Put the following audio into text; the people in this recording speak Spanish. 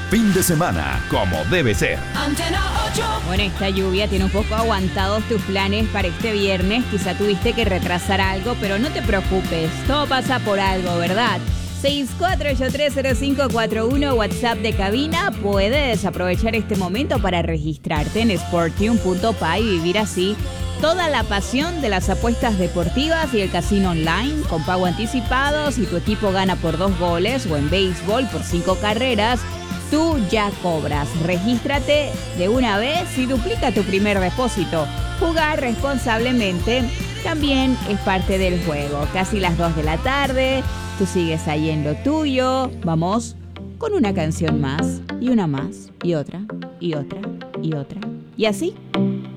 fin de semana como debe ser. Antena 8. Bueno, esta lluvia tiene un poco aguantados tus planes para este viernes. Quizá tuviste que retrasar algo, pero no te preocupes. Todo pasa por algo, ¿verdad? 64830541, WhatsApp de cabina. Puedes aprovechar este momento para registrarte en sportium.pa y vivir así toda la pasión de las apuestas deportivas y el casino online con pago anticipado. Si tu equipo gana por 2 goles o en béisbol por 5 carreras, tú ya cobras. Regístrate de una vez y duplica tu primer depósito. Jugar responsablemente también es parte del juego. Casi las 2 de la tarde, tú sigues ahí en lo tuyo. Vamos con una canción más, y una más, y otra, y otra, y otra. Y así